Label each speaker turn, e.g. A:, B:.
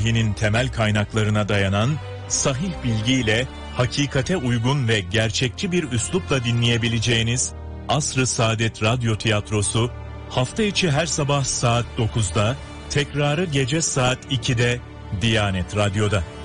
A: tarihinin temel kaynaklarına dayanan, sahih bilgiyle, hakikate uygun ve gerçekçi bir üslupla dinleyebileceğiniz Asr-ı Saadet Radyo Tiyatrosu, hafta içi her sabah saat 9'da, tekrarı gece saat 2'de Diyanet Radyo'da.